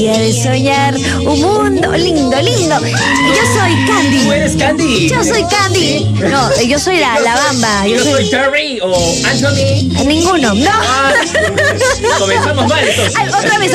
De soñar un mundo lindo, lindo. Yo soy Candy. ¿Tú eres Candy? Yo soy Candy. No, yo soy la Bamba. Yo soy Terry o Anthony. Ninguno, no. Comenzamos mal entonces. Ay, otra vez.